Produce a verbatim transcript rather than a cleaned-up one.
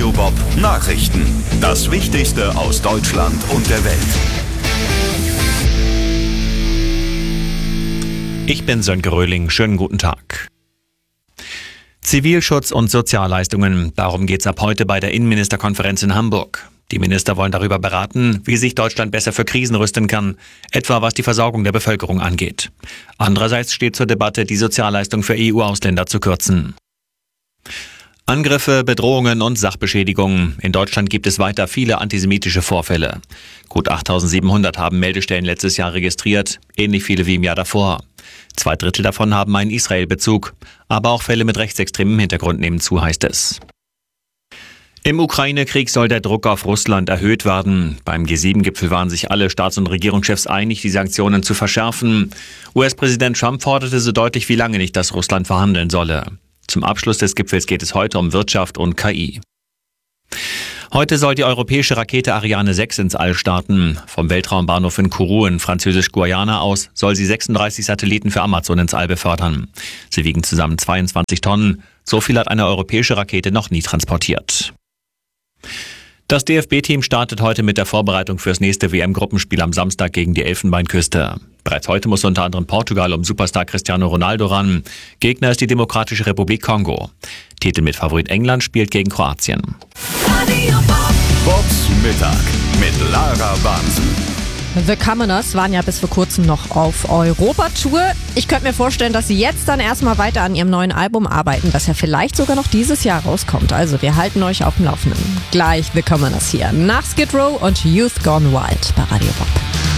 Radio Bob Nachrichten. Das Wichtigste aus Deutschland und der Welt. Ich bin Sönke Röhling. Schönen guten Tag. Zivilschutz und Sozialleistungen. Darum geht's ab heute bei der Innenministerkonferenz in Hamburg. Die Minister wollen darüber beraten, wie sich Deutschland besser für Krisen rüsten kann, etwa was die Versorgung der Bevölkerung angeht. Andererseits steht zur Debatte, die Sozialleistung für E U-Ausländer zu kürzen. Angriffe, Bedrohungen und Sachbeschädigungen. In Deutschland gibt es weiter viele antisemitische Vorfälle. Gut achttausendsiebenhundert haben Meldestellen letztes Jahr registriert, ähnlich viele wie im Jahr davor. Zwei Drittel davon haben einen Israel-Bezug. Aber auch Fälle mit rechtsextremem Hintergrund nehmen zu, heißt es. Im Ukraine-Krieg soll der Druck auf Russland erhöht werden. Beim G sieben Gipfel waren sich alle Staats- und Regierungschefs einig, die Sanktionen zu verschärfen. U S-Präsident Trump forderte so deutlich wie lange nicht, dass Russland verhandeln solle. Zum Abschluss des Gipfels geht es heute um Wirtschaft und K I. Heute soll die europäische Rakete Ariane sechs ins All starten. Vom Weltraumbahnhof in Kourou in französisch-Guayana aus soll sie sechsunddreißig Satelliten für Amazon ins All befördern. Sie wiegen zusammen zweiundzwanzig Tonnen. So viel hat eine europäische Rakete noch nie transportiert. Das D F B-Team startet heute mit der Vorbereitung fürs nächste W M-Gruppenspiel am Samstag gegen die Elfenbeinküste. Bereits heute muss unter anderem Portugal um Superstar Cristiano Ronaldo ran. Gegner ist die Demokratische Republik Kongo. Titel mit Favorit England spielt gegen Kroatien. Bobs Mittag mit Lara Bansen. The Commoners waren ja bis vor kurzem noch auf Europatour. Ich könnte mir vorstellen, dass sie jetzt dann erstmal weiter an ihrem neuen Album arbeiten, das ja vielleicht sogar noch dieses Jahr rauskommt. Also wir halten euch auf dem Laufenden. Gleich The Commoners hier nach Skid Row und Youth Gone Wild bei Radio Bob.